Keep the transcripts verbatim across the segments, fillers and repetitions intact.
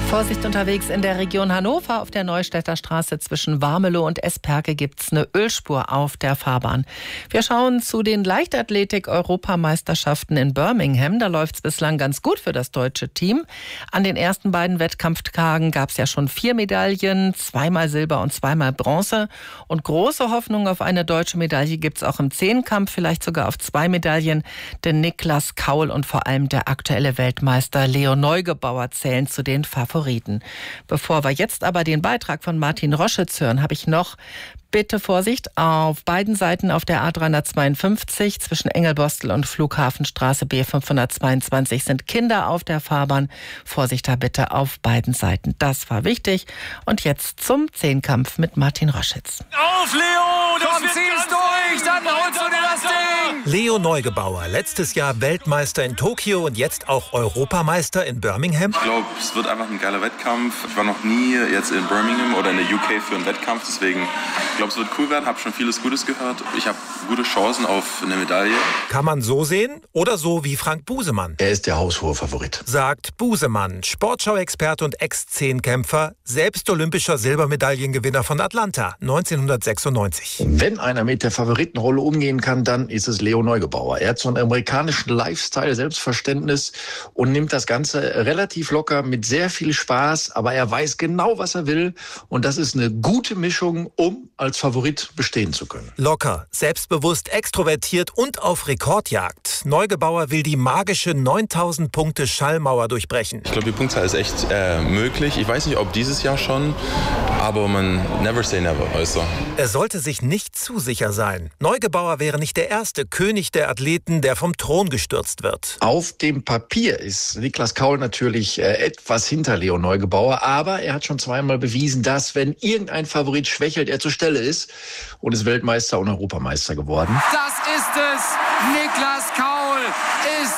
Vorsicht unterwegs in der Region Hannover. Auf der Neustädter Straße zwischen Warmelow und Esperke gibt es eine Ölspur auf der Fahrbahn. Wir schauen zu den Leichtathletik-Europameisterschaften in Birmingham. Da läuft es bislang ganz gut für das deutsche Team. An den ersten beiden Wettkampftagen gab es ja schon vier Medaillen, zweimal Silber und zweimal Bronze. Und große Hoffnung auf eine deutsche Medaille gibt es auch im Zehnkampf, vielleicht sogar auf zwei Medaillen. Denn Niklas Kaul und vor allem der aktuelle Weltmeister Leo Neugebauer zählen zu den Favoriten. Bevor wir jetzt aber den Beitrag von Martin Roschitz hören, habe ich noch bitte Vorsicht auf beiden Seiten auf der A dreihundertzweiundfünfzig zwischen Engelbostel und Flughafenstraße B fünfhundertzweiundzwanzig sind Kinder auf der Fahrbahn. Vorsicht da bitte auf beiden Seiten. Das war wichtig. Und jetzt zum Zehnkampf mit Martin Roschitz. Auf, Leo! Das Komm, zieh's durch! Dann holst du dir das Ding! Leo Neugebauer, letztes Jahr Weltmeister in Tokio und jetzt auch Europameister in Birmingham. Ich glaube, es wird einfach ein geiler Wettkampf. Ich war noch nie jetzt in Birmingham oder in der U K für einen Wettkampf, deswegen ich glaube, es wird cool werden. Habe schon vieles Gutes gehört. Ich habe gute Chancen auf eine Medaille. Kann man so sehen oder so wie Frank Busemann? Er ist der haushohe Favorit. Sagt Busemann, Sportschau-Experte und Ex-Zehnkämpfer, selbst olympischer Silbermedaillengewinner von Atlanta neunzehnhundertsechsundneunzig. Wenn einer mit der Favoritenrolle umgehen kann, dann ist es Leo Neugebauer. Er hat so einen amerikanischen Lifestyle, Selbstverständnis und nimmt das Ganze relativ locker mit sehr viel Spaß. Aber er weiß genau, was er will. Und das ist eine gute Mischung, um als Favorit bestehen zu können. Locker, selbstbewusst, extrovertiert und auf Rekordjagd. Neugebauer will die magische neuntausend Punkte Schallmauer durchbrechen. Ich glaube, die Punktzahl ist echt äh, möglich. Ich weiß nicht, ob dieses Jahr schon, aber man never say never, weißt du. Er sollte sich nicht zu sicher sein. Neugebauer wäre nicht der erste König der Athleten, der vom Thron gestürzt wird. Auf dem Papier ist Niklas Kaul natürlich äh, etwas hinter Leo Neugebauer, aber er hat schon zweimal bewiesen, dass, wenn irgendein Favorit schwächelt, er zur Stelle ist und ist Weltmeister und Europameister geworden. Das ist es! Niklas Kaul ist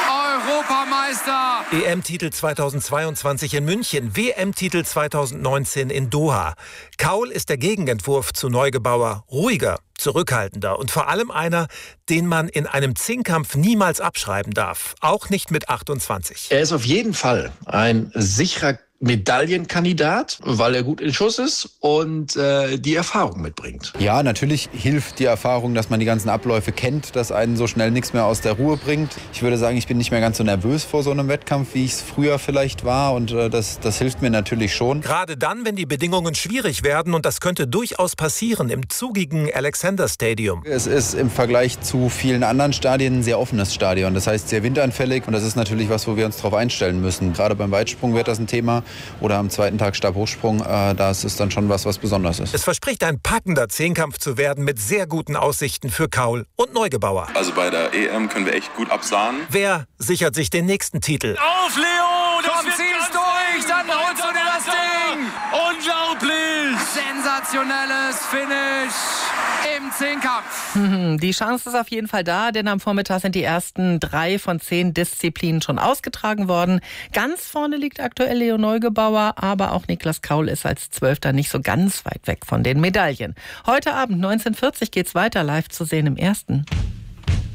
Europameister! E M-Titel zweitausendzweiundzwanzig in München, W M-Titel zweitausendneunzehn in Doha. Kaul ist der Gegenentwurf zu Neugebauer. Ruhiger, zurückhaltender und vor allem einer, den man in einem Zehnkampf niemals abschreiben darf. Auch nicht mit achtundzwanzig. Er ist auf jeden Fall ein sicherer Medaillenkandidat, weil er gut in Schuss ist und äh, die Erfahrung mitbringt. Ja, natürlich hilft die Erfahrung, dass man die ganzen Abläufe kennt, dass einen so schnell nichts mehr aus der Ruhe bringt. Ich würde sagen, ich bin nicht mehr ganz so nervös vor so einem Wettkampf, wie ich es früher vielleicht war und äh, das, das hilft mir natürlich schon. Gerade dann, wenn die Bedingungen schwierig werden und das könnte durchaus passieren im zugigen Alexander Stadium. Es ist im Vergleich zu vielen anderen Stadien ein sehr offenes Stadion, das heißt sehr windanfällig und das ist natürlich was, wo wir uns darauf einstellen müssen. Gerade beim Weitsprung wird das ein Thema. Oder am zweiten Tag Stabhochsprung, äh, das ist dann schon was, was Besonderes ist. Es verspricht ein packender Zehnkampf zu werden mit sehr guten Aussichten für Kaul und Neugebauer. Also bei der E M können wir echt gut absahnen. Wer sichert sich den nächsten Titel? Auf, Leo! Das Komm, zieh's durch! Dann holst du dir das Ding! Unglaublich! Sensationelles Finish im Zehnkampf. Die Chance ist auf jeden Fall da, denn am Vormittag sind die ersten drei von zehn Disziplinen schon ausgetragen worden. Ganz vorne liegt aktuell Leo Neugebauer, aber auch Niklas Kaul ist als Zwölfter nicht so ganz weit weg von den Medaillen. Heute Abend neunzehn Uhr vierzig geht's weiter, live zu sehen im Ersten.